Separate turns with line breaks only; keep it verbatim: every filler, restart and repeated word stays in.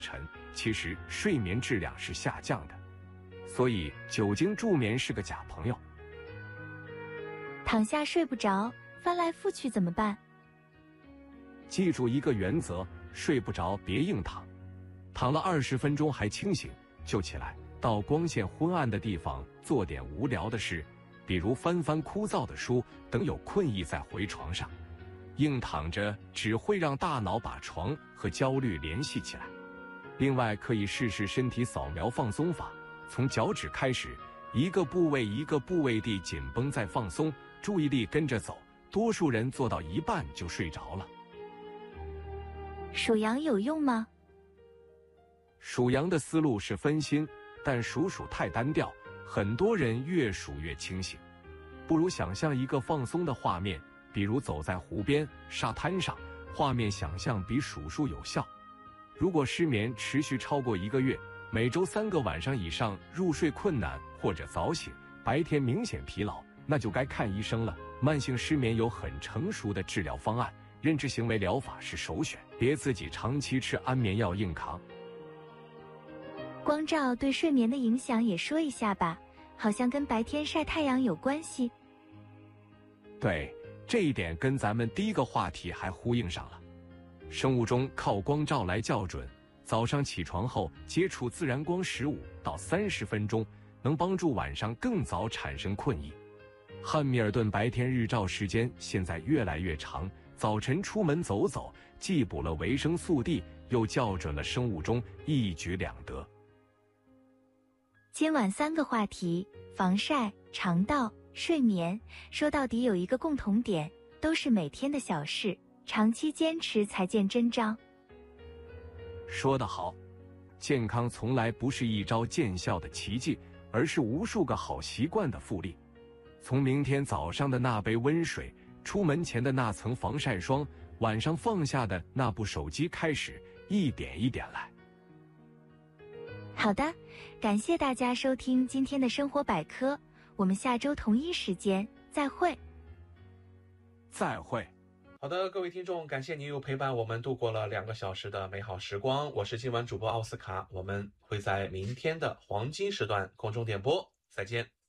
晨，其实睡眠质量是下降的。所以酒精助眠是个假朋友。
躺下睡不着，翻来覆去怎么办？
记住一个原则，睡不着别硬躺，躺了二十分钟还清醒就起来，到光线昏暗的地方做点无聊的事，比如翻翻枯燥的书，等有困意再回床上。硬躺着只会让大脑把床和焦虑联系起来。另外可以试试身体扫描放松法，从脚趾开始，一个部位一个部位地紧绷再放松，注意力跟着走，多数人做到一半就睡着了。
数羊有用吗？
数羊的思路是分心，但数数太单调，很多人越数越清醒。不如想象一个放松的画面，比如走在湖边、沙滩上，画面想象比数数有效。如果失眠持续超过一个月，每周三个晚上以上入睡困难或者早醒，白天明显疲劳，那就该看医生了。慢性失眠有很成熟的治疗方案，认知行为疗法是首选，别自己长期吃安眠药硬扛。
光照对睡眠的影响也说一下吧，好像跟白天晒太阳有关系。
对，这一点跟咱们第一个话题还呼应上了。生物钟靠光照来校准，早上起床后接触自然光十五到三十分钟，能帮助晚上更早产生困意。汉密尔顿白天日照时间现在越来越长，早晨出门走走，既补了维生素 D， 又校准了生物钟，一举两得。
今晚三个话题：防晒、肠道、睡眠，说到底有一个共同点，都是每天的小事，长期坚持才见真章。
说得好，健康从来不是一招见效的奇迹，而是无数个好习惯的复利。从明天早上的那杯温水，出门前的那层防晒霜，晚上放下的那部手机开始，一点一点来。
好的，感谢大家收听今天的生活百科，我们下周同一时间再会。
再会。
好的，各位听众，感谢您又陪伴我们度过了两个小时的美好时光。我是今晚主播奥斯卡，我们会在明天的黄金时段空中点播，再见。